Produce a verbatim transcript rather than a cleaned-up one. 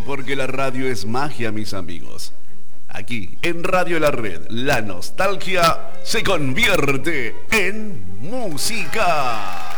Y porque la radio es magia, mis amigos. Aquí, en Radio La Red, la nostalgia se convierte en música.